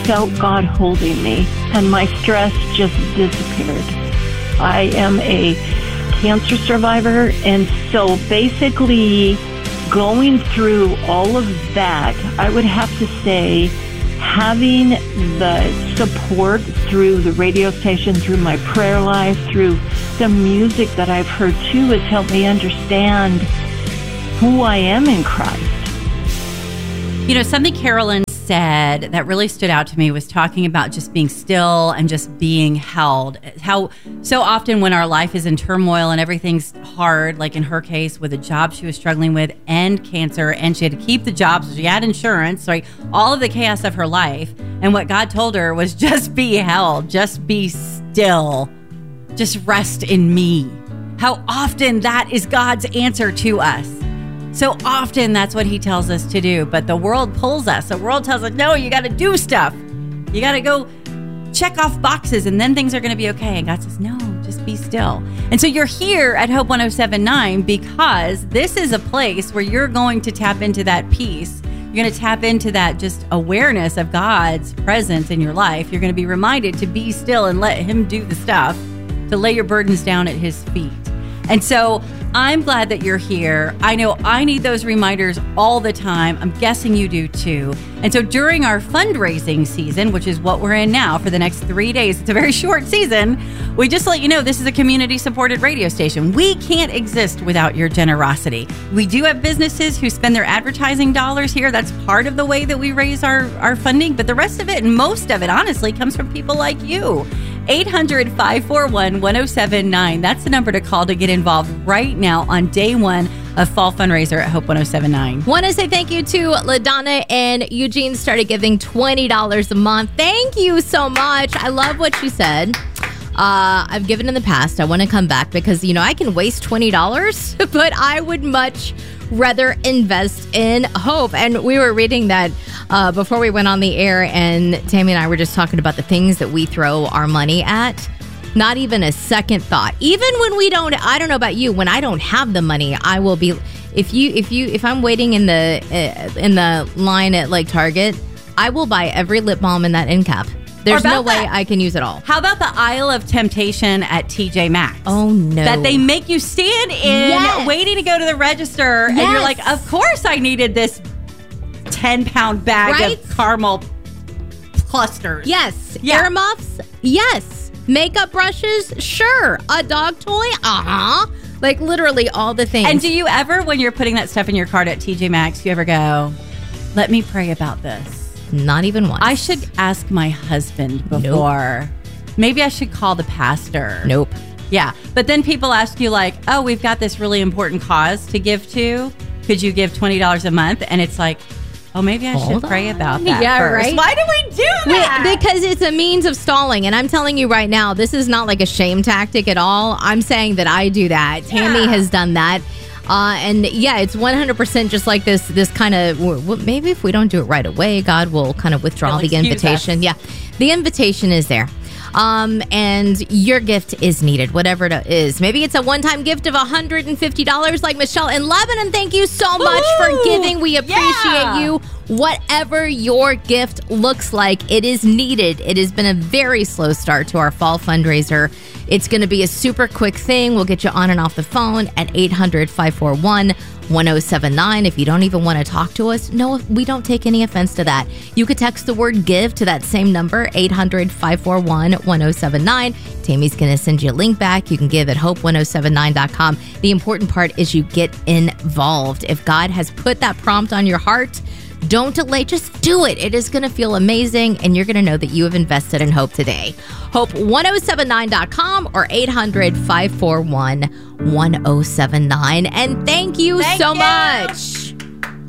felt God holding me, and my stress just disappeared. I am a cancer survivor, and so basically going through all of that, I would have to say having the support through the radio station, through my prayer life, through the music that I've heard too, has helped me understand who I am in Christ. You know, something Carolyn said that really stood out to me was talking about just being still and just being held. How so often when our life is in turmoil and everything's hard, like in her case with a job she was struggling with and cancer, and she had to keep the job, so she had insurance, right? All of the chaos of her life. And what God told her was just be held, just be still, just rest in me. How often that is God's answer to us. So often that's what he tells us to do, but the world pulls us. The world tells us, no, you got to do stuff. You got to go check off boxes and then things are going to be okay. And God says, no, just be still. And so you're here at Hope 107.9 because this is a place where you're going to tap into that peace. You're going to tap into that just awareness of God's presence in your life. You're going to be reminded to be still and let him do the stuff, to lay your burdens down at his feet. And so I'm glad that you're here. I know I need those reminders all the time. I'm guessing you do too. And so during our fundraising season, which is what we're in now for the next 3 days, it's a very short season. We just let you know this is a community-supported radio station. We can't exist without your generosity. We do have businesses who spend their advertising dollars here. That's part of the way that we raise our funding. But the rest of it, and most of it, honestly, comes from people like you. 800-541-1079. That's the number to call to get involved right now on day one of Fall Fundraiser at Hope 107.9. Want to say thank you to LaDonna and Eugene. Started giving $20 a month. Thank you so much. I love what she said. I've given in the past. I want to come back because, you know, I can waste $20, but I would much rather invest in hope. And we were reading that before we went on the air, and Tammy and I were just talking about the things that we throw our money at. Not even a second thought. Even when we don't, I don't know about you, when I don't have the money, I will be, if I'm waiting in the line at like Target, I will buy every lip balm in that end cap. There's no way I can use it all. How about the aisle of temptation at TJ Maxx? Oh, no. That they make you stand in, waiting to go to the register, and you're like, of course I needed this 10-pound bag of caramel clusters. Yes. Ear muffs? Yes. Makeup brushes? Sure. A dog toy? Uh-huh. Like literally all the things. And do you ever, when you're putting that stuff in your cart at TJ Maxx, you ever go, let me pray about this? Not even once. I should ask my husband before. Nope. Maybe I should call the pastor. Nope. Yeah. But then people ask you like, oh, we've got this really important cause to give to. Could you give $20 a month? And it's like, oh, maybe I should pray about that first. Right? Why do we do that? Because it's a means of stalling. And I'm telling you right now, this is not like a shame tactic at all. I'm saying that I do that. Tammy has done that. And yeah, it's 100% just like this kind of, maybe if we don't do it right away, God will kind of withdraw the invitation. Us. Yeah, the invitation is there. And your gift is needed, whatever it is. Maybe it's a one-time gift of $150 like Michelle in Lebanon. Thank you so much for giving. We appreciate you. Whatever your gift looks like, it is needed. It has been a very slow start to our fall fundraiser. It's going to be a super quick thing. We'll get you on and off the phone at 800-541-1079. If you don't even want to talk to us, no, we don't take any offense to that. You could text the word give to that same number, 800-541-1079. Tammy's going to send you a link back. You can give at hope1079.com. The important part is you get involved. If God has put that prompt on your heart, don't delay. Just do it. It is going to feel amazing, and you're going to know that you have invested in hope today. Hope1079.com or 800-541-1079. And thank you so much.